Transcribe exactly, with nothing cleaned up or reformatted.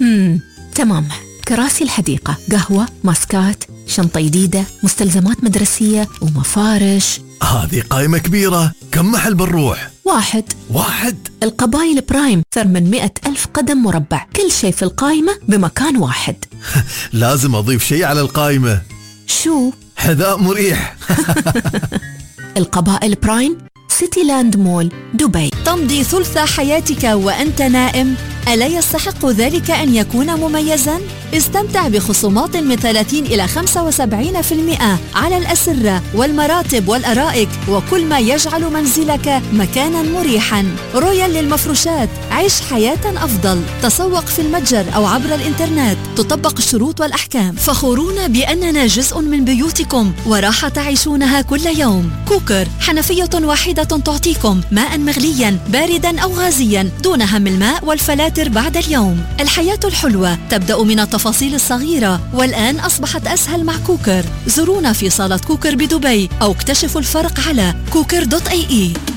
امم تمام. كراسي الحديقة، قهوة، ماسكات، شنطة جديدة، مستلزمات مدرسية ومفارش. هذه قائمة كبيرة، كم محل بنروح؟ واحد واحد؟ القبائل برايم أكثر من مئة ألف قدم مربع، كل شيء في القائمة بمكان واحد. لازم أضيف شيء على القائمة. شو؟ حذاء مريح. القبائل برايم، سيتي لاند مول، دبي. تمضي ثلث حياتك وأنت نائم؟ ألا يستحق ذلك أن يكون مميزاً؟ استمتع بخصومات من ثلاثين إلى خمسة وسبعين بالمئة على الأسرة والمراتب والأرائك وكل ما يجعل منزلك مكاناً مريحاً. رويال للمفروشات، عيش حياة أفضل. تسوق في المتجر أو عبر الإنترنت، تطبق الشروط والأحكام. فخورون بأننا جزء من بيوتكم وراحة تعيشونها كل يوم. كوكر، حنفية واحدة تعطيكم ماء مغلياً بارداً أو غازياً دون هم الماء والفلاتر بعد اليوم. الحياة الحلوة تبدأ من التفاصيل الصغيرة، والآن أصبحت أسهل مع كوكر. زورونا في صالة كوكر بدبي أو اكتشفوا الفرق على كوكر دوت اي اي.